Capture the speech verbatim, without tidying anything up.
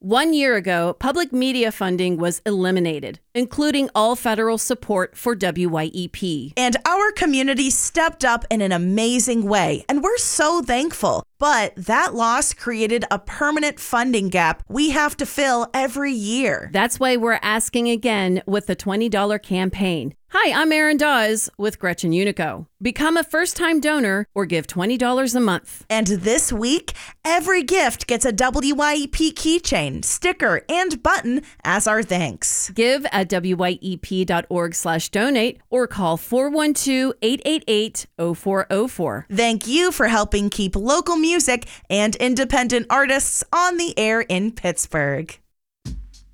One year ago, public media funding was eliminated, including all federal support for W Y E P. And our community stepped up in an amazing way, and we're so thankful. But that loss created a permanent funding gap we have to fill every year. That's why we're asking again with the twenty dollars campaign. Hi, I'm Erin Dawes with Gretchen Unico. Become a first-time donor or give twenty dollars a month. And this week, every gift gets a W Y E P keychain, sticker, and button as our thanks. Give at W Y E P dot org slash donate or call four one two, eight eight eight, zero four zero four. Thank you for helping keep local music and independent artists on the air in Pittsburgh.